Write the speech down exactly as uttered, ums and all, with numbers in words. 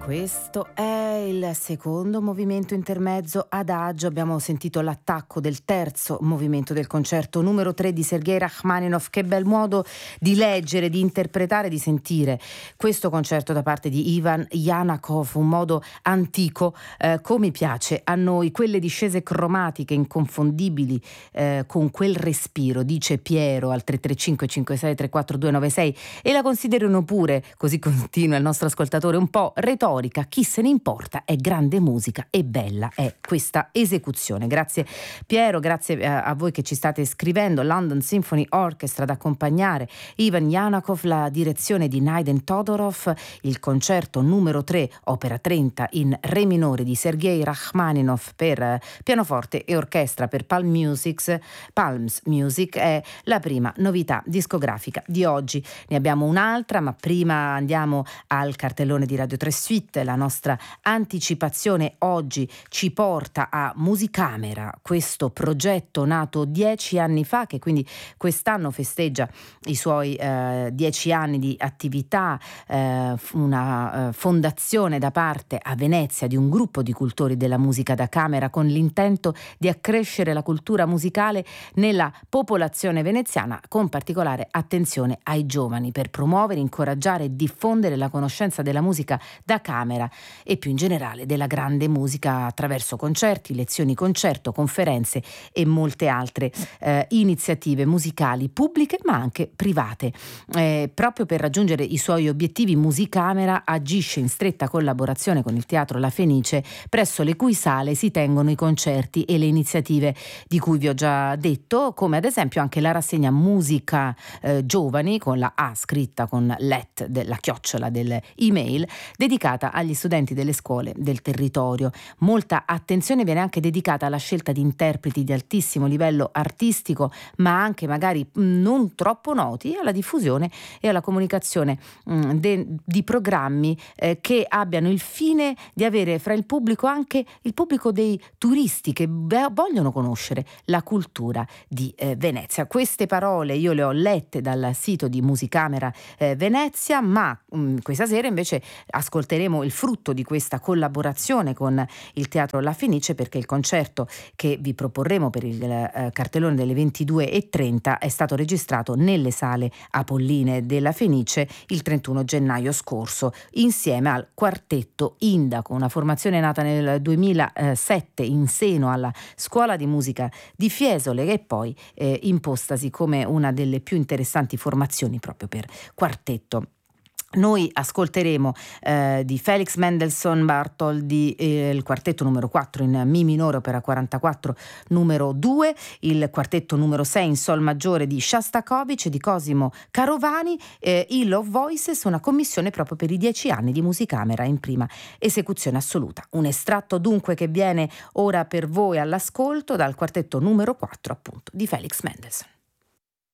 Questo è il secondo movimento intermezzo adagio. Abbiamo sentito l'attacco del terzo movimento del concerto numero tre di Sergei Rachmaninov. Che bel modo di leggere, di interpretare, di sentire questo concerto da parte di Ivan Yanakov, un modo antico, eh, come piace a noi, quelle discese cromatiche inconfondibili, eh, con quel respiro, dice Piero al tre tre cinque cinque sei tre quattro due nove sei, e la considerano pure, così continua il nostro ascoltatore, un po' retorica. Chi se ne importa, è grande musica e bella è questa esecuzione. Grazie Piero, grazie a, a voi che ci state scrivendo. London Symphony Orchestra ad accompagnare Ivan Yanakov, la direzione di Naiden Todorov, il concerto numero tre, opera trenta in re minore di Sergei Rachmaninov per eh, pianoforte e orchestra per Palm Music. Palms Music è la prima novità discografica di oggi. Ne abbiamo un'altra, ma prima andiamo al cartellone di Radio tre Suite. La nostra anticipazione oggi ci porta a Musicamera, questo progetto nato dieci anni fa, che quindi quest'anno festeggia i suoi eh, dieci anni di attività, eh, una eh, fondazione da parte a Venezia di un gruppo di cultori della musica da camera, con l'intento di accrescere la cultura musicale nella popolazione veneziana, con particolare attenzione ai giovani, per promuovere, incoraggiare e diffondere la conoscenza della musica da camera e più in generale della grande musica attraverso concerti, lezioni concerto, conferenze e molte altre eh, iniziative musicali pubbliche ma anche private. Eh, proprio per raggiungere i suoi obiettivi, Musicamera agisce in stretta collaborazione con il Teatro La Fenice, presso le cui sale si tengono i concerti e le iniziative di cui vi ho già detto, come ad esempio anche la rassegna Musica eh, Giovani, con la A scritta con l'et, la chiocciola dell'email, dedicata agli studenti delle scuole del territorio. Molta attenzione viene anche dedicata alla scelta di interpreti di altissimo livello artistico, ma anche magari non troppo noti, alla diffusione e alla comunicazione mh, de, di programmi eh, che abbiano il fine di avere fra il pubblico anche il pubblico dei turisti che be- vogliono conoscere la cultura di eh, Venezia. Queste parole io le ho lette dal sito di Musicamera eh, Venezia, ma mh, questa sera invece ascolteremo il frutto di questa collaborazione con il Teatro La Fenice, perché il concerto che vi proporremo per il eh, cartellone delle ventidue e trenta è stato registrato nelle sale Apolline della Fenice il trentuno gennaio scorso, insieme al quartetto Indaco, una formazione nata nel duemilasette in seno alla Scuola di Musica di Fiesole, e poi eh, impostasi come una delle più interessanti formazioni proprio per quartetto. Noi ascolteremo eh, di Felix Mendelssohn Bartholdy eh, il quartetto numero quattro in Mi minore, opera quarantaquattro numero due, il quartetto numero sei in Sol maggiore di Shostakovich e di Cosimo Carovani, eh, Hill of Voices, una commissione proprio per i dieci anni di Musicamera in prima esecuzione assoluta. Un estratto dunque che viene ora per voi all'ascolto dal quartetto numero quattro, appunto, di Felix Mendelssohn.